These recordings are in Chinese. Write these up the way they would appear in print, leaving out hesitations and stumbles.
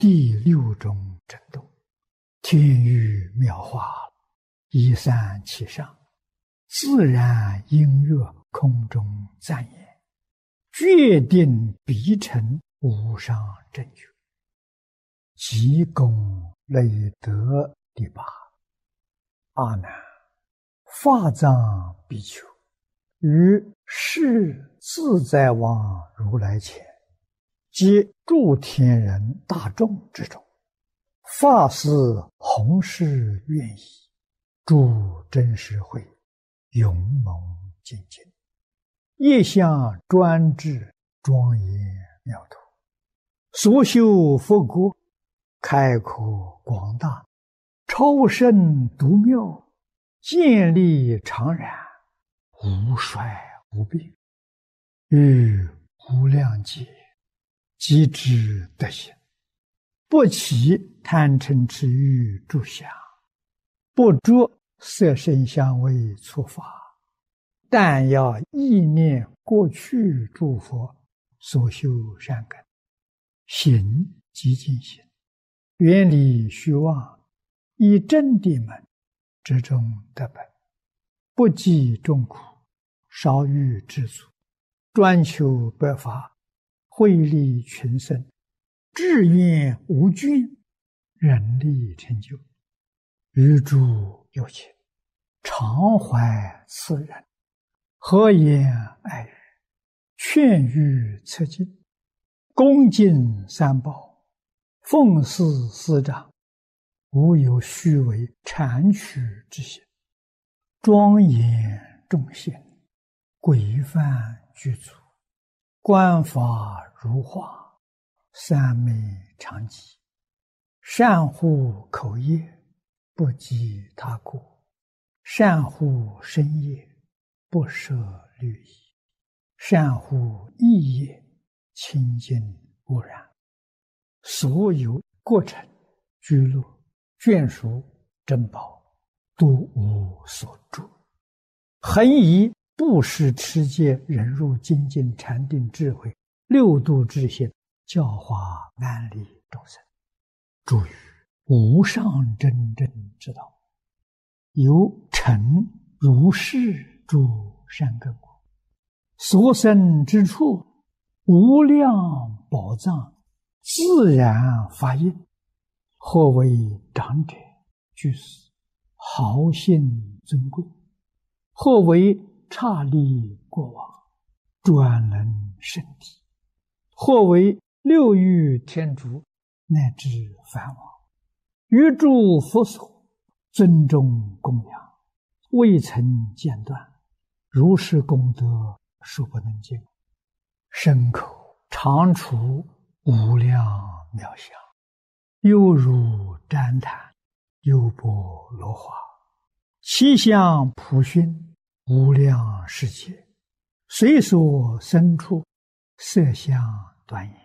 第六种震动，天宇妙化，一散其上，自然音乐空中赞言，决定必成无上正觉。积功累德第八。阿难，法藏比丘于世自在王如来前，及诸天人大众之中，发誓弘誓愿意，诸真实会勇猛精进，业相专制庄严妙土，所修佛国开阔广大，超胜独妙，建立常然，无衰无病，于无量劫即知德行，不起贪嗔痴欲诸相，不着色声香味触法，但要意念过去诸佛所修善根，行即进行，远离虚妄，以真谛门之中得本，不计众苦，少欲知足，专求百法，惠利群生，志愿无倦，人力成就，于诸有情，常怀慈仁，和颜爱语，劝喻策进，恭敬三宝，奉事师长，无有虚伪谄曲之行，庄严众贤，规范具足，观法如画，三昧常寂，善护口业，不及他过，善护身业，不舍律仪，善护意业，清净无染，所有过程居乐眷属珍宝，都无所著，恒以布施持戒忍辱精进禅定智慧六度智行，教化万利众生，诸于无上真正之道，由成如是诸善根果，所生之处无量宝藏，自然发应，或为长者居士，豪信尊贵，或为刹利国王，专能圣体，或为六欲天竺，乃至梵王，于诸佛所尊重供养，未曾间断，如是功德数不能尽，身口常处无量妙相，犹如旃檀，优波罗花，其相普熏，无量世界，随所生处，色相端严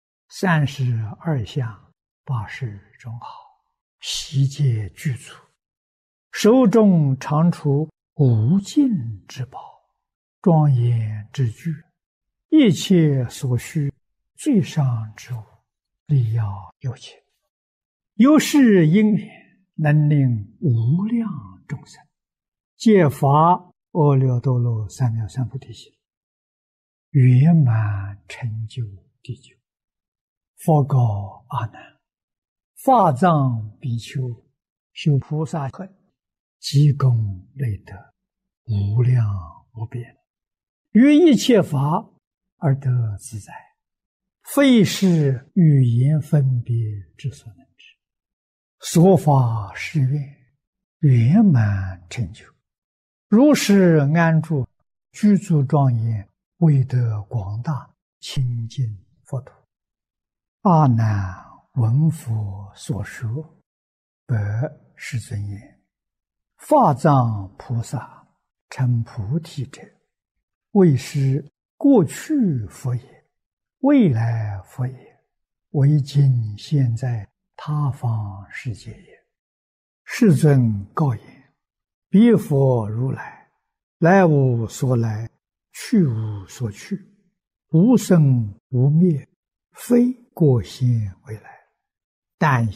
，32相80种好，悉皆具足，手中常处无尽之宝，庄严之具，一切所需最上之物，力要有情，由是因缘，能令无量众生皆发阿耨多罗三藐三菩提心，圆满成就地久。佛告阿难，法藏比丘修菩萨恨，积功累德，无量无边，于一切法而得自在，非是语言分别之所能知，所发誓愿，圆满成就，如是安住，居住庄严，为得广大清净佛土。阿难闻佛所说，白世尊言：法藏菩萨成菩提者，为是过去佛也，未来佛也，为今现在他方世界也。世尊告言：彼佛如来，来无所来，去无所去，无生无灭，非过现未来， 但